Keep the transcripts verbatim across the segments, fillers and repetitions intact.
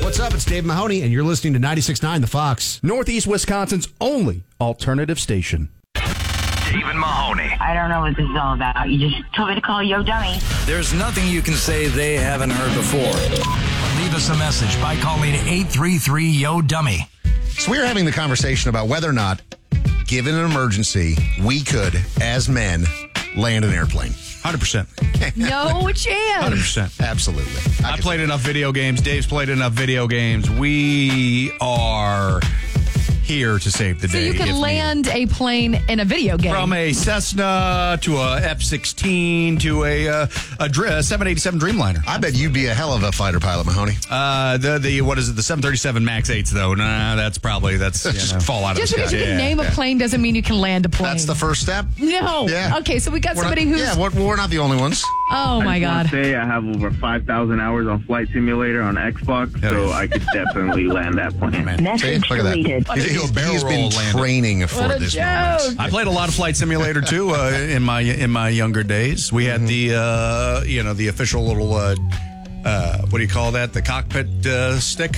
What's up? It's Dave Mahoney, and you're listening to ninety-six point nine The Fox. Northeast Wisconsin's only alternative station. Dave and Mahoney. I don't know what this is all about. You just told me to call Yo Dummy. There's nothing you can say they haven't heard before. Leave us a message by calling eight three three Y O Dummy. So we were having the conversation about whether or not, given an emergency, we could, as men, land an airplane. one hundred percent. No chance. one hundred percent. Absolutely. I played enough video games. Dave's played enough video games. We are here to save the So day. you if could needed. land a plane in a video game. From a Cessna to a F sixteen to a, uh, a, Dr- a seven eighty-seven Dreamliner. I bet you'd be a hell of a fighter pilot, Mahoney. Uh, the the what is it? The seven thirty-seven Max eights though. Nah, that's probably that's you Just know. fall out of Just the because sky. you can Yeah, name a yeah. plane doesn't mean you can land a plane. That's the first step. No. Yeah. Okay, so we got We're somebody not, who's... Yeah, we're, we're not the only ones. Oh, my I just God. want to say I have over five thousand hours on Flight Simulator on Xbox, Yeah. so I could definitely land that plane. Man. See? Message Look at that. deleted. I could do a He's, barrel he's been roll landing. training for What a this joke. moment. I played a lot of Flight Simulator too uh, in my in my younger days. We had the uh, you know the official little uh, uh, what do you call that? The cockpit uh, stick.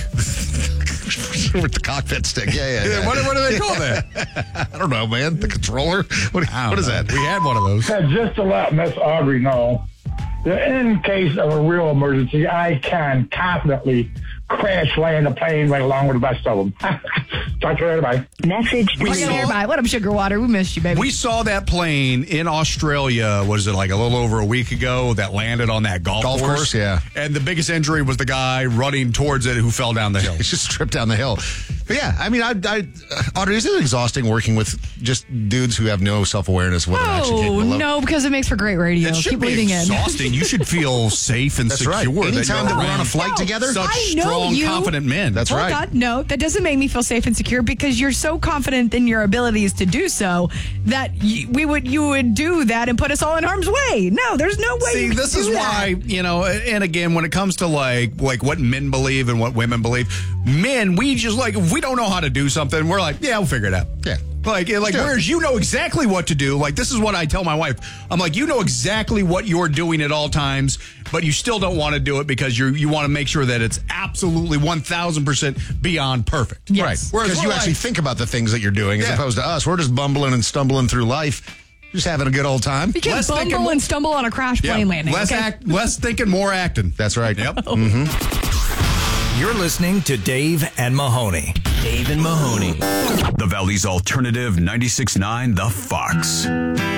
With the cockpit stick. Yeah, yeah, yeah. what, what do they call that? I don't know, man. The controller? What, I don't what is know. that? We had one of those. Uh, just to let Miss Audrey know that in case of a real emergency, I can confidently crash land a plane right along with the rest of them. Talk to you later. Bye. Message We Look deleted. at everybody. What up, Sugar Water? We missed you, baby. We saw that plane in Australia, was it like a little over a week ago, that landed on that golf, Golf course, yeah. And the biggest injury was the guy running towards it who fell down the hill. It's just tripped down the hill. But yeah, I mean, I, I, Audrey, is it exhausting working with just dudes who have no self-awareness of what they're actually Oh, capable of? no, because it makes for great radio. It should Keep be leading in. exhausting. You should feel safe and That's secure. right. Anytime that you're we're on a around flight No. together, such I know strong, you. confident men. That's Hold right. on. No, that doesn't make me feel safe and secure because you're so confident in your abilities to do so that y- we would you would do that and put us all in harm's way. No, there's no way. See, you this could is do why, that. you know, and again, when it comes to like like what men believe and what women believe, men, we just like, if we don't know how to do something, we're like, yeah, we'll figure it out. Yeah. Like, like do it. whereas you know exactly what to do. Like, this is what I tell my wife. I'm like, you know exactly what you're doing at all times, but you still don't want to do it because you you want to make sure that it's absolutely one thousand percent beyond perfect. Yes. Right. Whereas Because we're you actually like- think about the things that you're doing as Yeah. opposed to us. We're just bumbling and stumbling through life, just having a good old time. You can't Less bumble thinking- and stumble on a crash Yeah. plane landing. Less okay? act, less thinking, more acting. That's right. Yep. You're listening to Dave and Mahoney. Dave and Mahoney. The Valley's alternative ninety-six point nine The Fox.